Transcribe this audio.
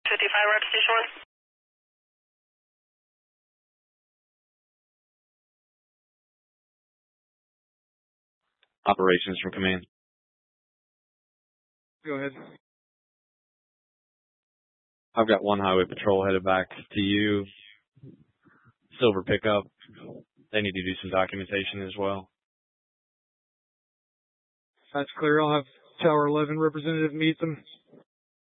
55 Rep Station 1. Operations from command. Go ahead. I've got one highway patrol headed back to you. Silver pickup. They need to do some documentation as well. That's clear. I'll have Tower 11 representative meet them.